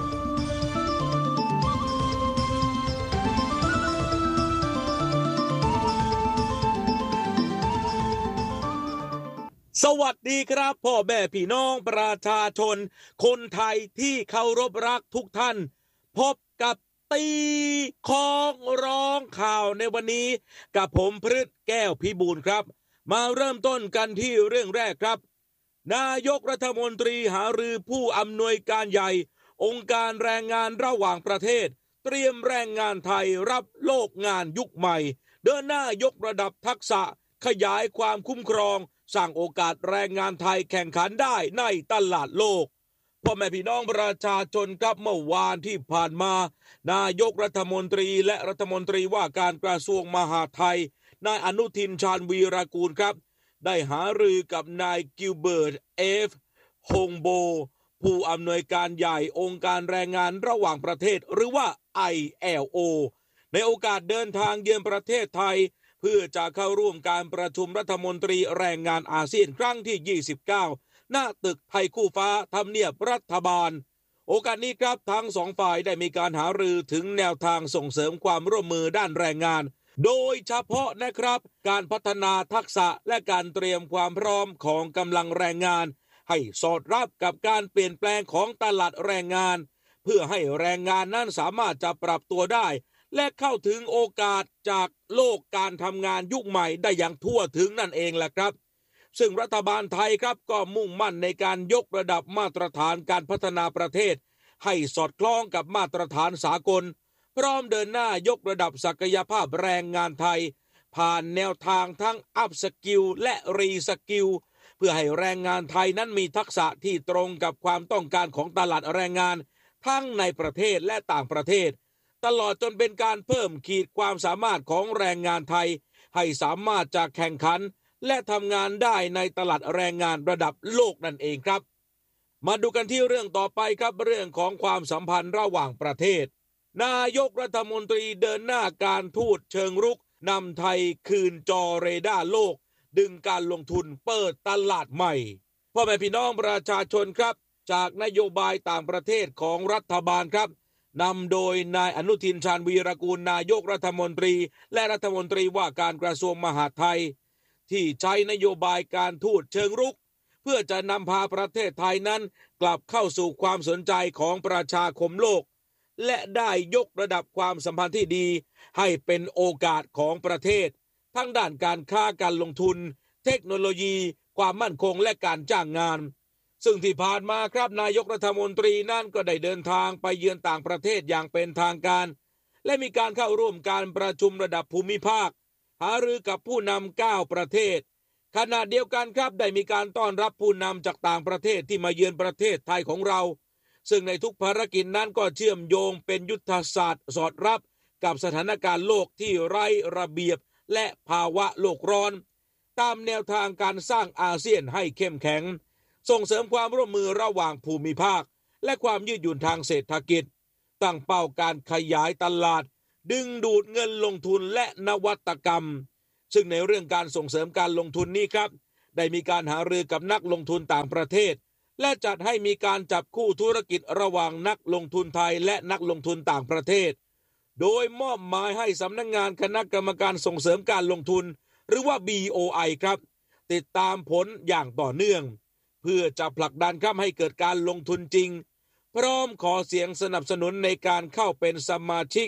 สวัสดีครับพ่อแม่พี่น้องประชาชนคนไทยที่เคารพรักทุกท่านพบกับตีของร้องข่าวในวันนี้กับผมพฤทธิ์แก้วพิบูลครับมาเริ่มต้นกันที่เรื่องแรกครับนายกรัฐมนตรีหารือผู้อำนวยการใหญ่องค์การแรงงานระหว่างประเทศเตรียมแรงงานไทยรับโลกงานยุคใหม่เดินหน้ายกระดับทักษะขยายความคุ้มครองสร้างโอกาสแรงงานไทยแข่งขันได้ในตลาดโลกพ่อแม่พี่น้องประชาชนครับเมื่อวานที่ผ่านมานายกรัฐมนตรีและรัฐมนตรีว่าการกระทรวงมหาดไทยนายอนุทินชาญวีรกูลครับได้หารือกับนายกิลเบิร์ตฮงโบผู้อำนวยการใหญ่องค์การแรงงานระหว่างประเทศหรือว่า ILO ในโอกาสเดินทางเยือนประเทศไทยเพื่อจะเข้าร่วมการประชุมรัฐมนตรีแรงงานอาเซียนครั้งที่29หน้าตึกไทยคู่ฟ้าทำเนียบรัฐบาลโอกาสนี้ครับทั้งสองฝ่ายได้มีการหารือถึงแนวทางส่งเสริมความร่วมมือด้านแรงงานโดยเฉพาะนะครับการพัฒนาทักษะและการเตรียมความพร้อมของกำลังแรงงานให้สอดรับกับการเปลี่ยนแปลงของตลาดแรงงานเพื่อให้แรงงานนั้นสามารถจะปรับตัวได้และเข้าถึงโอกาสจากโลกการทำงานยุคใหม่ได้อย่างทั่วถึงนั่นเองแหละครับซึ่งรัฐบาลไทยครับก็มุ่งมั่นในการยกระดับมาตรฐานการพัฒนาประเทศให้สอดคล้องกับมาตรฐานสากลพร้อมเดินหน้ายกระดับศักยภาพแรงงานไทยผ่านแนวทางทั้งอัพสกิลและรีสกิลเพื่อให้แรงงานไทยนั้นมีทักษะที่ตรงกับความต้องการของตลาดแรงงานทั้งในประเทศและต่างประเทศตลอดจนเป็นการเพิ่มขีดความสามารถของแรงงานไทยให้สามารถจะแข่งขันและทำงานได้ในตลาดแรงงานระดับโลกนั่นเองครับมาดูกันที่เรื่องต่อไปครับเรื่องของความสัมพันธ์ระหว่างประเทศนายกรัฐมนตรีเดินหน้าการทูตเชิงรุกนำไทยคืนจอเรดาร์โลกดึงการลงทุนเปิดตลาดใหม่พ่อแม่พี่น้องประชาชนครับจากนโยบายต่างประเทศของรัฐบาลครับนำโดยนายอนุทินชาญวีรกูลนายกรัฐมนตรีและรัฐมนตรีว่าการกระทรวงมหาดไทยที่ใช้นโยบายการทูตเชิงรุกเพื่อจะนำพาประเทศไทยนั้นกลับเข้าสู่ความสนใจของประชาคมโลกและได้ยกระดับความสัมพันธ์ที่ดีให้เป็นโอกาสของประเทศทั้งด้านการค้าการลงทุนเทคโนโลยีความมั่นคงและการจ้างงานซึ่งที่ผ่านมาครับนายกรัฐมนตรีนั่นก็ได้เดินทางไปเยือนต่างประเทศอย่างเป็นทางการและมีการเข้าร่วมการประชุมระดับภูมิภาคหารือกับผู้นำ9ประเทศขณะเดียวกันครับได้มีการต้อนรับผู้นำจากต่างประเทศที่มาเยือนประเทศไทยของเราซึ่งในทุกภารกิจนั้นก็เชื่อมโยงเป็นยุทธศาสตร์สอดรับกับสถานการณ์โลกที่ไร้ระเบียบและภาวะโลกร้อนตามแนวทางการสร้างอาเซียนให้เข้มแข็งส่งเสริมความร่วมมือระหว่างภูมิภาคและความยืดหยุ่นทางเศรษฐกิจตั้งเป้าการขยายตลาดดึงดูดเงินลงทุนและนวัตกรรมซึ่งในเรื่องการส่งเสริมการลงทุนนี้ครับได้มีการหารือกับนักลงทุนต่างประเทศและจัดให้มีการจับคู่ธุรกิจระหว่างนักลงทุนไทยและนักลงทุนต่างประเทศโดยมอบหมายให้สำนักงานคณะกรรมการส่งเสริมการลงทุนหรือว่า BOI ครับติดตามผลอย่างต่อเนื่องเพื่อจะผลักดันครับให้เกิดการลงทุนจริงพร้อมขอเสียงสนับสนุนในการเข้าเป็นสมาชิก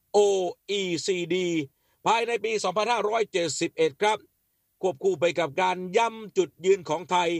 OECD ภายในปี 2571 ครับควบคู่ไปกับการย้ำจุดยืนของไทย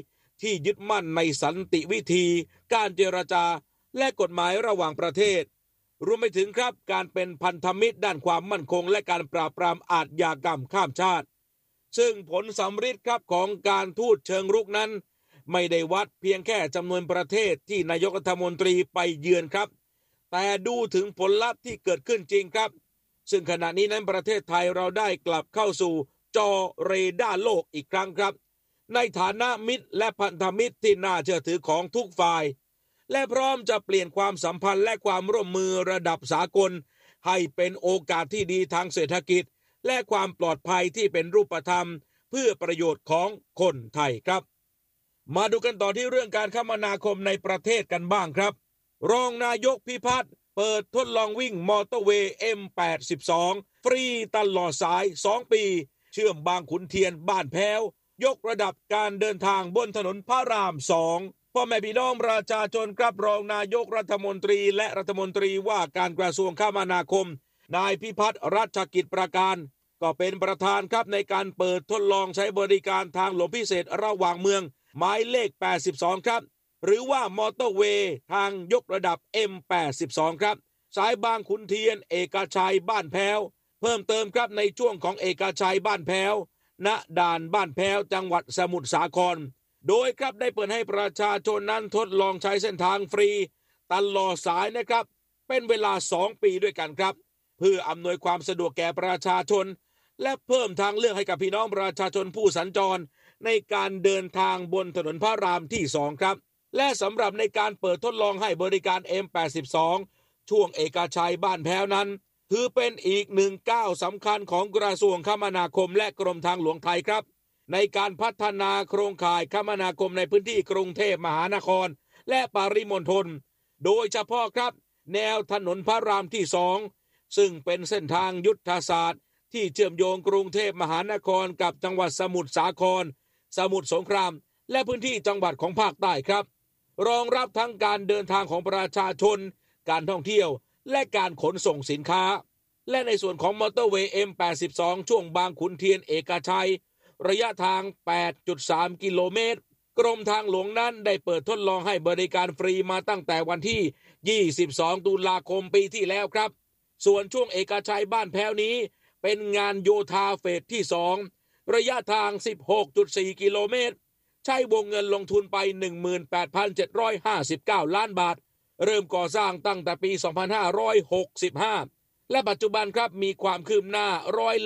ที่ยึดมั่นในสันติวิธีการเจรจาและกฎหมายระหว่างประเทศรวมไปถึงครับการเป็นพันธมิตรด้านความมั่นคงและการปราบปรามอาชญากรรมข้ามชาติซึ่งผลสำฤทธิ์ครับของการทูตเชิงรุกนั้นไม่ได้วัดเพียงแค่จำนวนประเทศที่นายกรัฐมนตรีไปเยือนครับแต่ดูถึงผลลัพธ์ที่เกิดขึ้นจริงครับซึ่งขณะนี้นั้นประเทศไทยเราได้กลับเข้าสู่จอเรดาร์โลกอีกครั้งครับในฐานะมิตรและพันธมิตรที่น่าเชื่อถือของทุกฝ่ายและพร้อมจะเปลี่ยนความสัมพันธ์และความร่วมมือระดับสากลให้เป็นโอกาสที่ดีทางเศรษฐกิจและความปลอดภัยที่เป็นรูปธรรมเพื่อประโยชน์ของคนไทยครับมาดูกันต่อที่เรื่องการคมนาคมในประเทศกันบ้างครับรองนายกพิพัฒน์เปิดทดลองวิ่งมอเตอร์เวย์ M82 ฟรีตลอดสาย2ปีเชื่อมบางขุนเทียนบ้านแพ้วยกระดับการเดินทางบนถนนพระราม2พ่อแม่พี่น้องประชาชนครับรองนายกรัฐมนตรีและรัฐมนตรีว่าการกระทรวงคมนาคมนายพิพัฒน์รัชกิจประการก็เป็นประธานครับในการเปิดทดลองใช้บริการทางหลวงพิเศษระหว่างเมืองหมายเลข82ครับหรือว่ามอเตอร์เวย์ทางยกระดับ M82 ครับสายบางขุนเทียนเอกชัยบ้านแพ้วเพิ่มเติมครับในช่วงของเอกชัยบ้านแพ้วณด่านบ้านแพ้วจังหวัดสมุทรสาครโดยครับได้เปิดให้ประชาชนนั้นทดลองใช้เส้นทางฟรีตลอดสายนะครับเป็นเวลา2ปีด้วยกันครับเพื่ออำนวยความสะดวกแก่ประชาชนและเพิ่มทางเลือกให้กับพี่น้องประชาชนผู้สัญจรในการเดินทางบนถนนพระรามที่2ครับและสำหรับในการเปิดทดลองให้บริการ M82 ช่วงเอกชัยบ้านแพ้วนั้นถือเป็นอีกหนึ่งก้าวสำคัญของกระทรวงคมนาคมและกรมทางหลวงไทยครับในการพัฒนาโครงข่ายคมนาคมในพื้นที่กรุงเทพมหานครและปริมณฑลโดยเฉพาะครับแนวถนนพระรามที่2ซึ่งเป็นเส้นทางยุทธศาสตร์ที่เชื่อมโยงกรุงเทพมหานครกับจังหวัดสมุทรสาครสมุทรสงครามและพื้นที่จังหวัดของภาคใต้ครับรองรับทั้งการเดินทางของประชาชนการท่องเที่ยวและการขนส่งสินค้าและในส่วนของมอเตอร์เวย์ M82 ช่วงบางขุนเทียนเอกชัยระยะทาง 8.3 กิโลเมตรกรมทางหลวงนั้นได้เปิดทดลองให้บริการฟรีมาตั้งแต่วันที่22ตุลาคมปีที่แล้วครับส่วนช่วงเอกชัยบ้านแพ้วนี้เป็นงานโยธาเฟสที่2ระยะทาง 16.4 กิโลเมตรใช้วงเงินลงทุนไป 18,759 ล้านบาทเริ่มก่อสร้างตั้งแต่ปี 2565 และปัจจุบันครับมีความคืบหน้า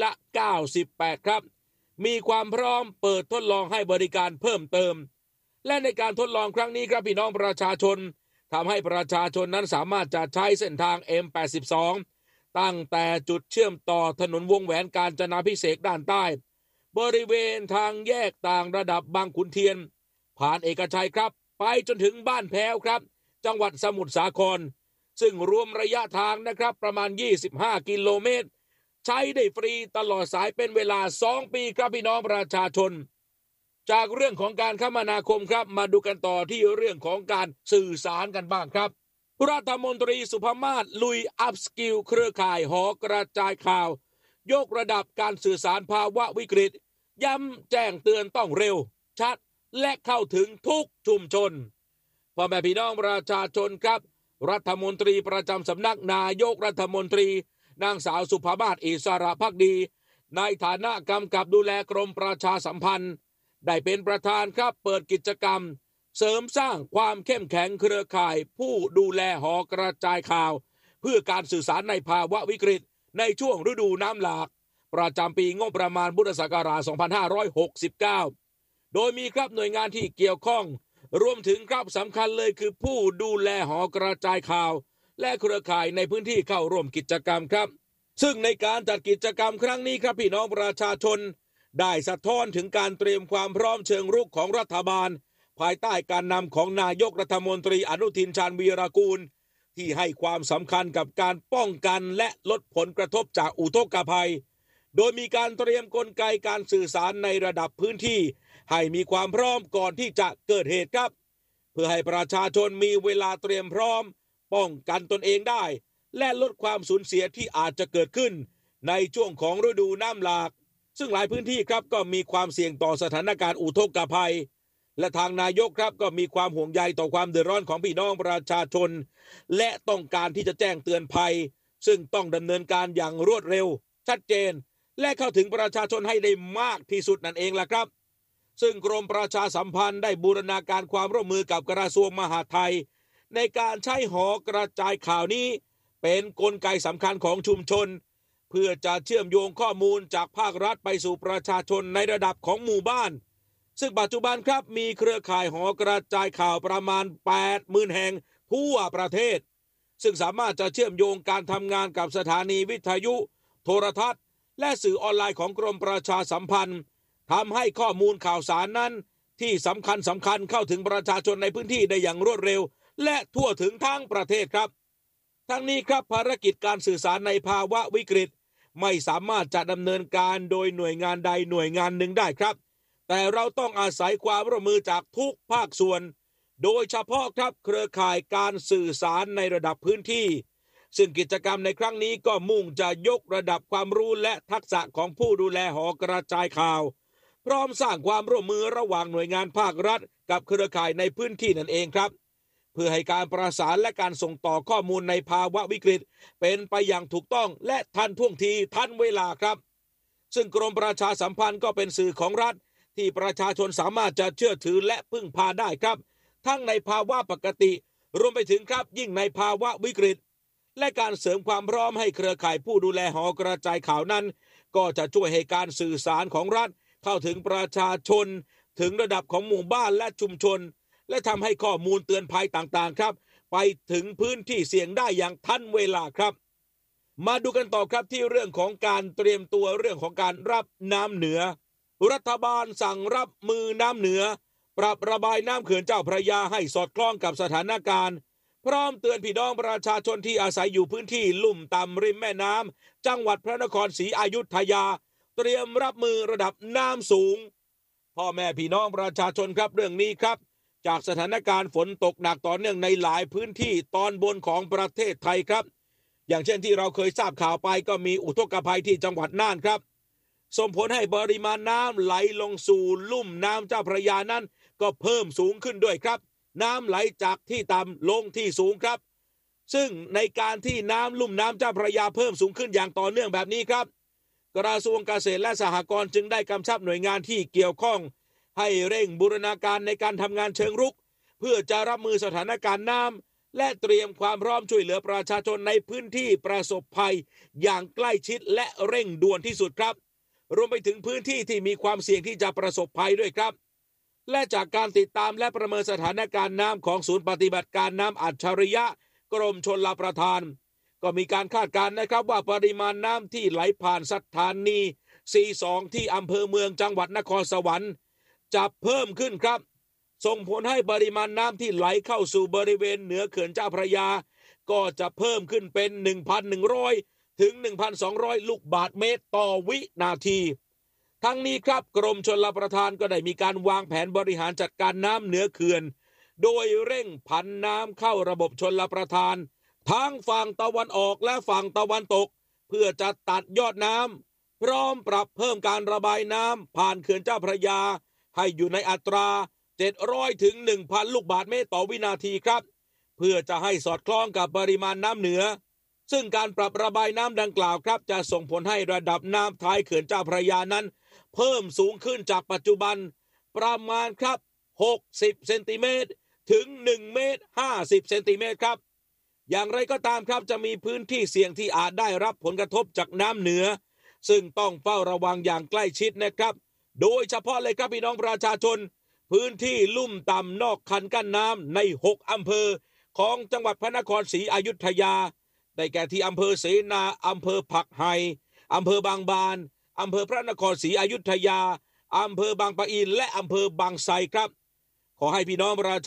98%ครับมีความพร้อมเปิดทดลองให้บริการเพิ่มเติมและในการทดลองครั้งนี้ครับพี่น้องประชาชนทำให้ประชาชนนั้นสามารถจะใช้เส้นทาง M82 ตั้งแต่จุดเชื่อมต่อถนนวงแหวนกาญจนาภิเษกด้านใต้บริเวณทางแยกต่างระดับบางขุนเทียนผ่านเอกชัยครับไปจนถึงบ้านแพ้วครับจังหวัดสมุทรสาครซึ่งรวมระยะทางนะครับประมาณ25กิโลเมตรใช้ได้ฟรีตลอดสายเป็นเวลา2ปีครับพี่น้องประชาชนจากเรื่องของการคมนาคมครับมาดูกันต่อที่เรื่องของการสื่อสารกันบ้างครับรัฐมนตรีสุภมาศลุยอัพสกิลเครือข่ายหอกระจายข่าวยกระดับการสื่อสารภาวะวิกฤตย้ำแจ้งเตือนต้องเร็วชัดและเข้าถึงทุกชุมชนพ่อแม่พี่น้องประชาชนครับรัฐมนตรีประจำสำนักนายกรัฐมนตรีนางสาวสุภมาศอิสระภักดีในฐานะกำกับดูแลกรมประชาสัมพันธ์ได้เป็นประธานครับเปิดกิจกรรมเสริมสร้างความเข้มแข็งเครือข่ายผู้ดูแลหอกระจายข่าวเพื่อการสื่อสารในภาวะวิกฤตในช่วงฤดูน้ำหลากประจำปีงบประมาณพุทธศักราช 2569 โดยมีครับหน่วยงานที่เกี่ยวข้องรวมถึงครับสำคัญเลยคือผู้ดูแลหอกระจายข่าวและเครือข่ายในพื้นที่เข้าร่วมกิจกรรมครับซึ่งในการจัดกิจกรรมครั้งนี้ครับพี่น้องประชาชนได้สะท้อนถึงการเตรียมความพร้อมเชิงรุกของรัฐบาลภายใต้การนำของนายกรัฐมนตรีอนุทินชาญวีรกูลที่ให้ความสำคัญกับการป้องกันและลดผลกระทบจากอุทกภัยโดยมีการเตรียมกลไกการสื่อสารในระดับพื้นที่ให้มีความพร้อมก่อนที่จะเกิดเหตุครับเพื่อให้ประชาชนมีเวลาเตรียมพร้อมป้องกันตนเองได้และลดความสูญเสียที่อาจจะเกิดขึ้นในช่วงของฤดูน้ำหลากซึ่งหลายพื้นที่ครับก็มีความเสี่ยงต่อสถานการณ์อุทกภัยและทางนายกครับก็มีความห่วงใยต่อความเดือดร้อนของพี่น้องประชาชนและต้องการที่จะแจ้งเตือนภัยซึ่งต้องดำเนินการอย่างรวดเร็วชัดเจนและเข้าถึงประชาชนให้ได้มากที่สุดนั่นเองล่ะครับซึ่งกรมประชาสัมพันธ์ได้บูรณาการความร่วมมือกับกระทรวงมหาดไทยในการใช้หอกระจายข่าวนี้เป็นกลไกสำคัญของชุมชนเพื่อจะเชื่อมโยงข้อมูลจากภาครัฐไปสู่ประชาชนในระดับของหมู่บ้านซึ่งปัจจุบันครับมีเครือข่ายหอกระจายข่าวประมาณ 80,000 แห่งทั่วประเทศซึ่งสามารถจะเชื่อมโยงการทำงานกับสถานีวิทยุโทรทัศน์และสื่อออนไลน์ของกรมประชาสัมพันธ์ทำให้ข้อมูลข่าวสารนั้นที่สำคัญเข้าถึงประชาชนในพื้นที่ได้อย่างรวดเร็วและทั่วถึงทั้งประเทศครับทั้งนี้ครับภารกิจการสื่อสารในภาวะวิกฤตไม่สามารถจะดำเนินการโดยหน่วยงานใดหน่วยงานหนึ่งได้ครับแต่เราต้องอาศัยความร่วมมือจากทุกภาคส่วนโดยเฉพาะครับเครือข่ายการสื่อสารในระดับพื้นที่ซึ่งกิจกรรมในครั้งนี้ก็มุ่งจะยกระดับความรู้และทักษะของผู้ดูแลหอกระจายข่าวพร้อมสร้างความร่วมมือระหว่างหน่วยงานภาครัฐกับเครือข่ายในพื้นที่นั่นเองครับเพื่อให้การประสานและการส่งต่อข้อมูลในภาวะวิกฤตเป็นไปอย่างถูกต้องและทันท่วงทีทันเวลาครับซึ่งกรมประชาสัมพันธ์ก็เป็นสื่อของรัฐที่ประชาชนสามารถจะเชื่อถือและพึ่งพาได้ครับทั้งในภาวะปกติรวมไปถึงครับยิ่งในภาวะวิกฤตและการเสริมความพร้อมให้เครือข่ายผู้ดูแลหอกระจายข่าวนั้นก็จะช่วยให้การสื่อสารของรัฐเข้าถึงประชาชนถึงระดับของหมู่บ้านและชุมชนและทำให้ข้อมูลเตือนภัยต่างๆครับไปถึงพื้นที่เสี่ยงได้อย่างทันเวลาครับมาดูกันต่อครับที่เรื่องของการเตรียมตัวเรื่องของการรับน้ำเหนือรัฐบาลสั่งรับมือน้ำเหนือปรับระบายน้ำเขื่อนเจ้าพระยาให้สอดคล้องกับสถานการณ์พร้อมเตือนพี่น้องประชาชนที่อาศัยอยู่พื้นที่ลุ่มต่ำริมแม่น้ำจังหวัดพระนครศรีอยุธยาเตรียมรับมือระดับน้ำสูงพ่อแม่พี่น้องประชาชนครับเรื่องนี้ครับจากสถานการณ์ฝนตกหนักต่อเนื่องในหลายพื้นที่ตอนบนของประเทศไทยครับอย่างเช่นที่เราเคยทราบข่าวไปก็มีอุทกภัยที่จังหวัดน่านครับส่งผลให้ปริมาณน้ำไหลลงสู่ลุ่มน้ำเจ้าพระยานั้นก็เพิ่มสูงขึ้นด้วยครับน้ำไหลจากที่ต่ำลงที่สูงครับซึ่งในการที่น้ำลุ่มน้ำเจ้าพระยาเพิ่มสูงขึ้นอย่างต่อเนื่องแบบนี้ครับกระทรวงเกษตรและสหกรณ์จึงได้กำชับหน่วยงานที่เกี่ยวข้องให้เร่งบูรณาการในการทำงานเชิงรุกเพื่อจะรับมือสถานการณ์น้ำและเตรียมความพร้อมช่วยเหลือประชาชนในพื้นที่ประสบภัยอย่างใกล้ชิดและเร่งด่วนที่สุดครับรวมไปถึงพื้นที่ที่มีความเสี่ยงที่จะประสบภัยด้วยครับและจากการติดตามและประเมินสถานการณ์น้ำของศูนย์ปฏิบัติการน้ำอัจฉริยะกรมชลประทานก็มีการคาดการณ์นะครับว่าปริมาณน้ำที่ไหลผ่านสถานี42ที่อำเภอเมืองจังหวัดนครสวรรค์จะเพิ่มขึ้นครับส่งผลให้ปริมาณน้ำที่ไหลเข้าสู่บริเวณเหนือเขื่อนเจ้าพระยาก็จะเพิ่มขึ้นเป็น 1,100 ถึง 1,200 ลูกบาศก์เมตรต่อวินาทีทั้งนี้ครับกรมชลประทานก็ได้มีการวางแผนบริหารจัดการน้ำเหนือเขื่อนโดยเร่งผันน้ำเข้าระบบชลประทานทั้งฝั่งตะวันออกและฝั่งตะวันตกเพื่อจะตัดยอดน้ำพร้อมปรับเพิ่มการระบายน้ำผ่านเขื่อนเจ้าพระยาให้อยู่ในอัตรา700 ถึง 1,000 ลูกบาศก์เมตรต่อวินาทีครับเพื่อจะให้สอดคล้องกับปริมาณน้ำเหนือซึ่งการปรับระบายน้ำดังกล่าวครับจะส่งผลให้ระดับน้ำท้ายเขื่อนเจ้าพระยานั้นเพิ่มสูงขึ้นจากปัจจุบันประมาณครับ60เซนติเมตรถึง1เมตร50เซนติเมตรครับอย่างไรก็ตามครับจะมีพื้นที่เสี่ยงที่อาจได้รับผลกระทบจากน้ำเหนือซึ่งต้องเฝ้าระวังอย่างใกล้ชิดนะครับโดยเฉพาะเลยครับพี่น้องประชาชนพื้นที่ลุ่มต่ำนอกคันกั้นน้ำใน6อำเภอของจังหวัดพระนครศรีอยุธยาได้แก่ที่อำเภอเสนาอำเภอผักไห่อำเภอบางบานอำเภอพระนครศรีอยุธยาอำเภอบางปะอินและอำเภอบางไทรครับขอให้พี่น้องประ